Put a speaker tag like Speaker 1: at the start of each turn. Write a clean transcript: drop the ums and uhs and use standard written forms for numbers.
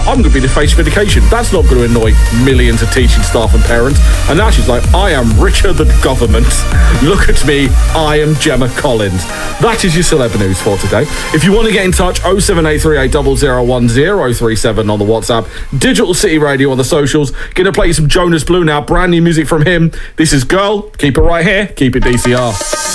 Speaker 1: I'm going to be the face of education. That's not going to annoy millions of teaching staff and parents. And now she's like, I am richer than government. Look at me, I am Gemma Collins. That is your celeb news for today. If you want to get in touch, 07838001037 on the WhatsApp, Digital City Radio on the socials. Gonna play some Jonas Blue now, brand new music from him. This is Girl. Keep it right here. Keep it DCR.